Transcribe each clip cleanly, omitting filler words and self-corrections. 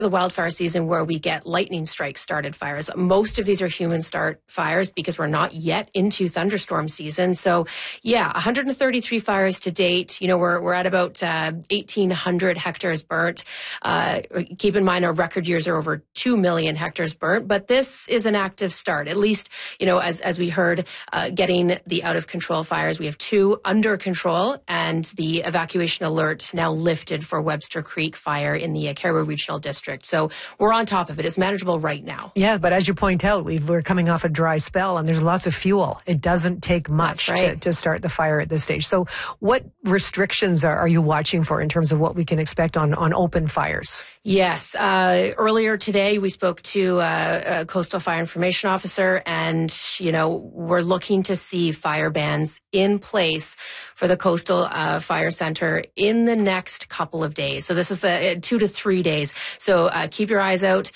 the wildfire season where we get lightning strike started fires. Most of these are human start fires because we're not yet into thunderstorm season. So yeah, 133 fires to date. We're at about 1,800 hectares burnt. Keep in mind our record years are over 2 million hectares burnt, but this is an active start. At least, as we heard, getting the out of control fires. We have 2 under control and the evacuation alert now lifted for Webster Creek fire in the Caribou Regional District. So we're on top of it. It's manageable right now. Yeah, but as you point out, we're coming off a dry spell and there's lots of fuel. It doesn't take much to start the fire at this stage. So what restrictions are you watching for in terms of what we can expect on open fires? Yes. Earlier today, we spoke to a Coastal Fire Information Officer and, we're looking to see fire bans in place for the Coastal Fire Center in the next couple of days. So this is the 2 to 3 days. So keep your eyes out.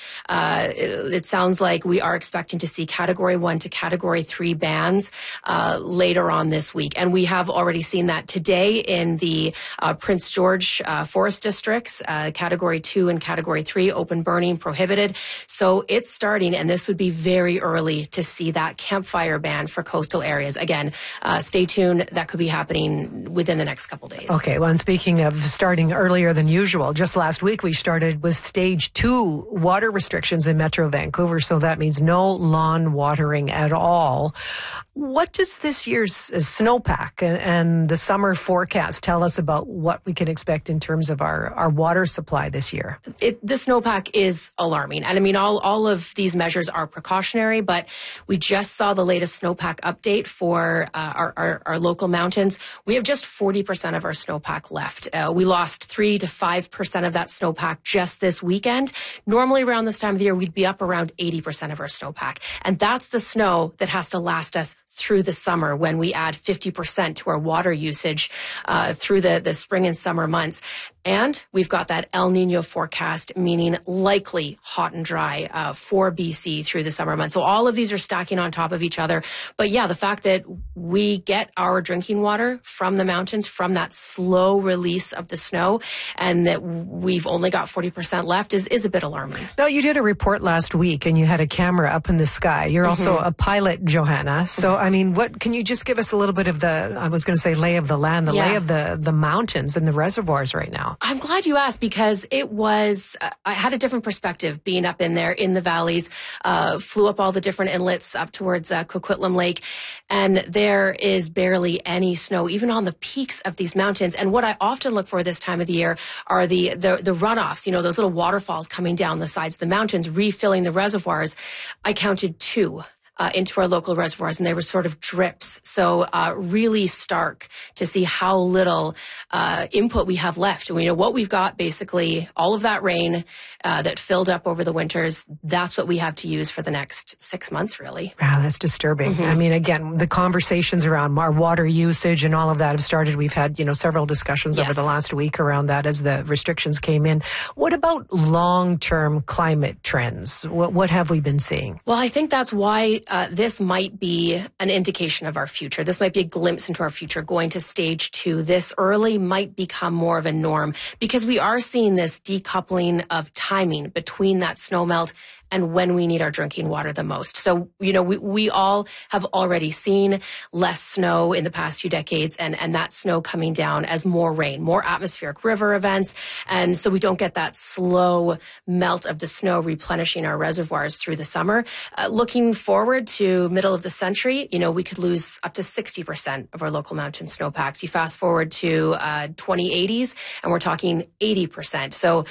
It sounds like we are expecting to see Category 1 to Category 3 bans later on this week. And we have already seen that today in the Prince George Forest Districts, Category 2 and Category 3, open burning prohibited. So it's starting, and this would be very early to see that campfire ban for coastal areas. Again, stay tuned. That could be happening within the next couple days. Okay, well, and speaking of starting earlier than usual, just last week we started with Stage 2 water restrictions in Metro Vancouver, so that means no lawn watering at all. What does this year's snowpack and the summer forecast tell us about what we can expect in terms of our water supply this year? The snowpack is alarming. And I mean, all of these measures are precautionary, but we just saw the latest snowpack update for our local mountains. We have just 40% of our snowpack left. We lost 3 to 5% of that snowpack just this weekend. Normally around this time of the year, we'd be up around 80% of our snowpack. And that's the snow that has to last us through the summer when we add 50% to our water usage through the spring and summer months. And we've got that El Nino forecast, meaning likely hot and dry for BC through the summer months. So all of these are stacking on top of each other. But yeah, the fact that we get our drinking water from the mountains, from that slow release of the snow, and that we've only got 40% left is a bit alarming. Now, you did a report last week and you had a camera up in the sky. You're also a pilot, Johanna. So, I mean, what can you just give us a little bit of I was going to say lay of the land, lay of the mountains and the reservoirs right now? I'm glad you asked because it was, I had a different perspective being up in there in the valleys, flew up all the different inlets up towards Coquitlam Lake, and there is barely any snow, even on the peaks of these mountains. And what I often look for this time of the year are the runoffs, those little waterfalls coming down the sides of the mountains, refilling the reservoirs. I counted 2. Into our local reservoirs, and they were sort of drips. So really stark to see how little input we have left. And what we've got, basically, all of that rain that filled up over the winters, that's what we have to use for the next 6 months, really. Wow, that's disturbing. I mean, again, the conversations around our water usage and all of that have started. We've had, several discussions over the last week around that as the restrictions came in. What about long-term climate trends? What have we been seeing? Well, I think that's why this might be an indication of our future. This might be a glimpse into our future. Going to stage 2 this early might become more of a norm because we are seeing this decoupling of timing between that snowmelt and when we need our drinking water the most. So, we all have already seen less snow in the past few decades and that snow coming down as more rain, more atmospheric river events. And so we don't get that slow melt of the snow replenishing our reservoirs through the summer. Looking forward to middle of the century, we could lose up to 60% of our local mountain snowpacks. You fast forward to 2080s and we're talking 80%. So,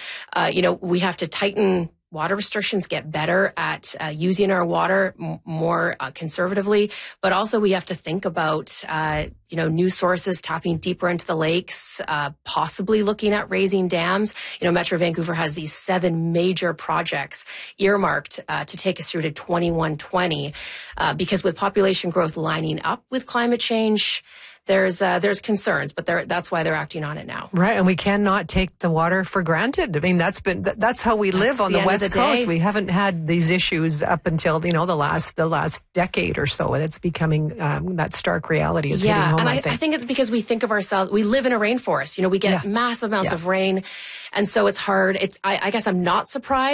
we have to tighten water restrictions, get better at using our water more conservatively, but also we have to think about, new sources, tapping deeper into the lakes, possibly looking at raising dams. Metro Vancouver has these 7 major projects earmarked to take us through to 2120, because with population growth lining up with climate change, there's concerns, but that's why they're acting on it now. Right, and we cannot take the water for granted. I mean, that's how we live on the West Coast. We haven't had these issues up until the last decade or so, and it's becoming that stark reality is hitting home. And I think it's because we think of ourselves. We live in a rainforest. We get massive amounts of rain, and so it's hard. I guess I'm not surprised